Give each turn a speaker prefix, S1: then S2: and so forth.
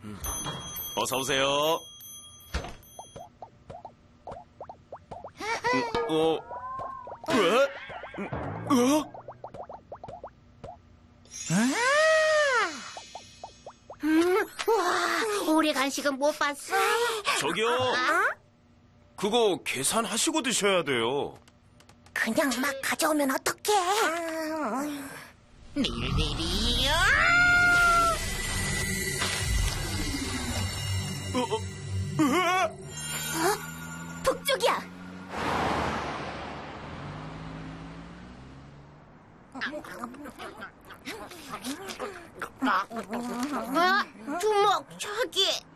S1: 어서 오세요. 왜?
S2: 와, 우리 간식은 못 봤어.
S1: 저기요. 그거 계산하시고 드셔야 돼요.
S2: 그냥 막 가져오면 어떡해.
S3: 리리리리요.
S2: 북쪽이야. 주먹 저기.